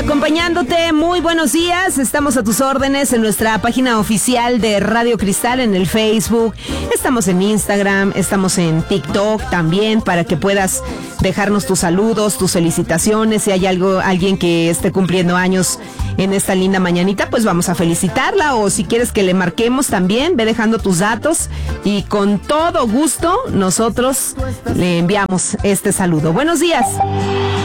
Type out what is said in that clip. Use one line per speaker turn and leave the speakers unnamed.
acompañándote. Muy buenos días. Estamos a tus órdenes en nuestra página oficial de Radio Cristal en el Facebook. Estamos en Instagram, estamos en TikTok también para que puedas dejarnos tus saludos, tus felicitaciones. Si hay alguien que esté cumpliendo años en esta linda mañanita, pues vamos a felicitarla. O si quieres que le marquemos también, ve dejando tus datos y con todo gusto nosotros le enviamos este saludo. Buenos días.